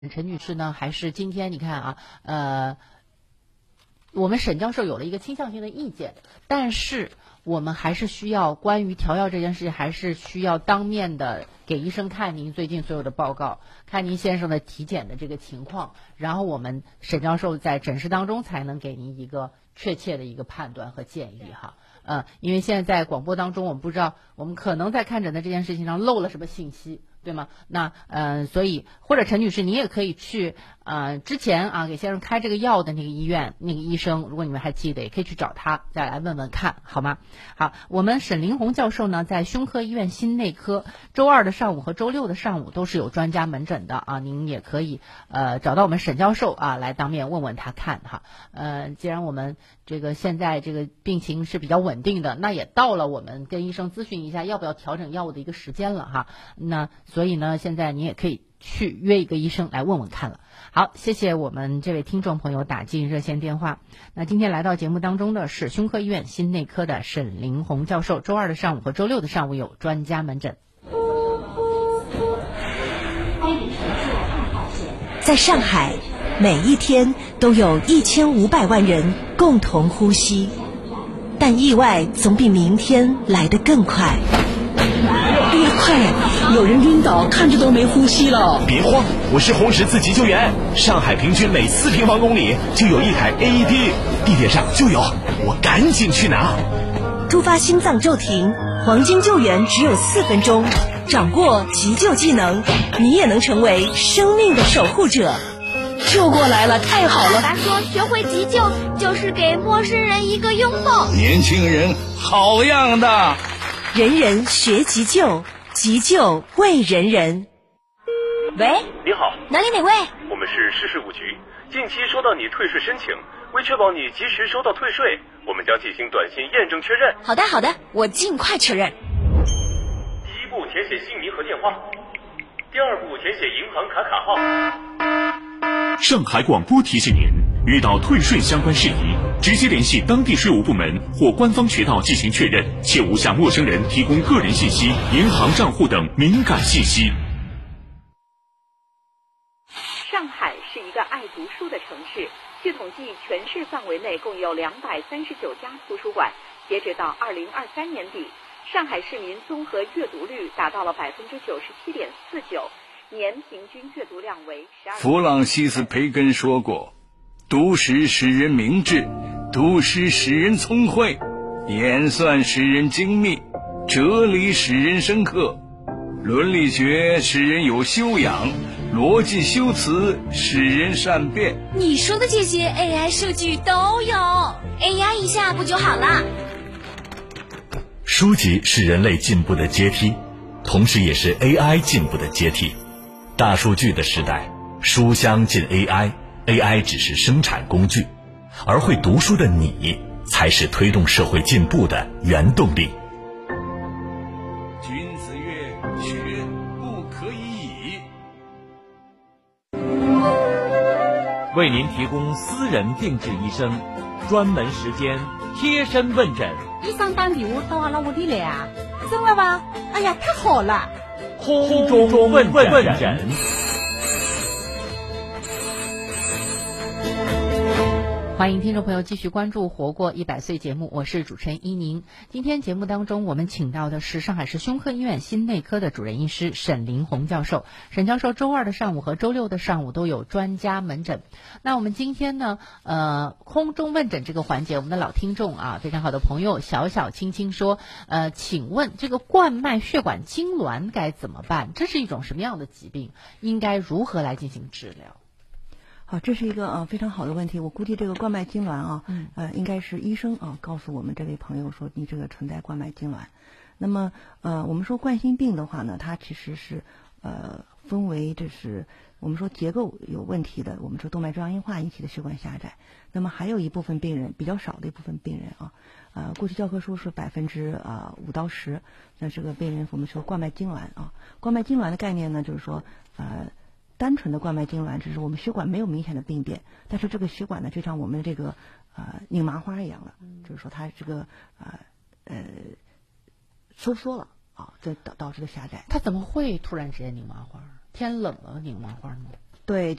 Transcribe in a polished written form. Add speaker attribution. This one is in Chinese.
Speaker 1: 陈女士呢，还是今天你看啊，我们沈教授有了一个倾向性的意见，但是我们还是需要关于调药这件事情，还是需要当面的给医生看您最近所有的报告，看您先生的体检的这个情况，然后我们沈教授在诊室当中才能给您一个确切的一个判断和建议哈。因为现在在广播当中，我们不知道我们可能在看诊的这件事情上漏了什么信息，对吗？那所以或者陈女士，你也可以去之前啊给先生开这个药的那个医院那个医生，如果你们还记得，也可以去找他再来问问看，好吗？好，我们沈凌红教授呢，在胸科医院心内科周二的上午和周六的上午都是有专家门诊的啊，您也可以找到我们沈教授啊来当面问问他看哈。既然我们这个现在这个病情是比较稳定的，那也到了我们跟医生咨询一下要不要调整药物的一个时间了哈。那所以呢，现在你也可以去约一个医生来问问看了。好，谢谢我们这位听众朋友打进热线电话。那今天来到节目当中的是胸科医院心内科的沈凌红教授，周二的上午和周六的上午有专家门诊。
Speaker 2: 在上海，每一天都有1500万人共同呼吸，但意外总比明天来得更快。
Speaker 3: 哎呀，快！有人晕倒，看着都没呼吸了。
Speaker 4: 别慌，我是红十字急救员。上海平均每4平方公里就有一台 AED， 地铁上就有，我赶紧去拿。
Speaker 2: 突发心脏骤停，黄金救援只有4分钟，掌握急救技能，你也能成为生命的守护者。
Speaker 3: 救过来了，太好了！
Speaker 5: 爸爸说，学会急救就是给陌生人一个拥抱。
Speaker 6: 年轻人好样的！
Speaker 2: 人人学急救，急救为人人。
Speaker 5: 喂，
Speaker 7: 你好，
Speaker 5: 哪里哪位？
Speaker 7: 我们是市税务局，近期收到你退税申请，为确保你及时收到退税，我们将进行短信验证确认。
Speaker 5: 好的好的，我尽快确认。
Speaker 7: 第一步填写姓名和电话，第二步填写银行卡号。
Speaker 8: 上海广播提醒您，遇到退税相关事宜，直接联系当地税务部门或官方渠道进行确认，切勿向陌生人提供个人信息、银行账户等敏感信息。
Speaker 9: 上海是一个爱读书的城市，据统计，全市范围内共有239家图书馆。截止到2023年底，上海市民综合阅读率达到了97.49%，年平均阅读量为12。
Speaker 6: 弗朗西斯·培根说过，读史使人明智，读诗使人聪慧，演算使人精密，哲理使人深刻，伦理学使人有修养，逻辑修辞使人善变。
Speaker 5: 你说的这些 AI 数据都有 ，AI 一下不就好了？
Speaker 10: 书籍是人类进步的阶梯，同时也是 AI 进步的阶梯。大数据的时代，书香进 AI，AI 只是生产工具，而会读书的你才是推动社会进步的原动力。
Speaker 6: 君子曰：学不可以已。
Speaker 11: 为您提供私人定制医生，专门时间贴身问诊。
Speaker 12: 医生打电话到阿拉屋里来啊？真的吗？哎呀，太好了！
Speaker 11: 空中问诊。
Speaker 1: 欢迎听众朋友继续关注《活过100岁》节目，我是主持人伊宁。今天节目当中，我们请到的是上海市胸科医院心内科的主任医师沈凌红教授。沈教授周二的上午和周六的上午都有专家门诊。那我们今天呢，空中问诊这个环节，我们的老听众啊，非常好的朋友小小青青说，请问这个冠脉血管痉挛该怎么办？这是一种什么样的疾病？应该如何来进行治疗？
Speaker 13: 好，这是一个非常好的问题。我估计这个冠脉痉挛啊，应该是医生告诉我们这位朋友说你这个存在冠脉痉挛。那么我们说冠心病的话呢，它其实是分为这是我们说结构有问题的，我们说动脉粥样硬化引起的血管狭窄。那么还有一部分病人，比较少的一部分病人过去教科书是5%到10%，那这个病人我们说冠脉痉挛啊。冠脉痉挛的概念呢，就是说单纯的冠脉痉挛只是我们血管没有明显的病变，但是这个血管呢就像我们这个拧麻花一样了，就是说它这个收缩了这导致的狭窄。
Speaker 1: 它怎么会突然之间拧麻花？天冷了拧麻花吗？
Speaker 13: 对。